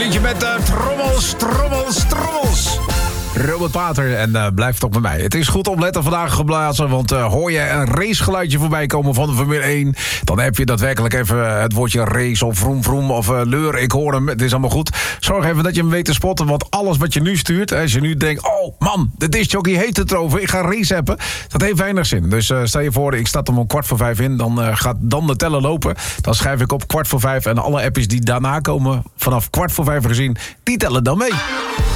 Eentje met trommels. Robert Pater en blijf toch bij mij. Het is goed opletten vandaag geblazen, want hoor je een racegeluidje voorbij komen van de Formule 1... dan heb je daadwerkelijk even het woordje race of vroom vroom of leur, ik hoor hem, het is allemaal goed. Zorg even dat je hem weet te spotten, want alles wat je nu stuurt... als je nu denkt, oh man, de discjockey heeft het erover, ik ga race appen... dat heeft weinig zin. Dus stel je voor, ik start hem om 4:45 in, dan gaat dan de teller lopen. Dan schrijf ik op 4:45 en alle appjes die daarna komen... vanaf 4:45 gezien, die tellen dan mee.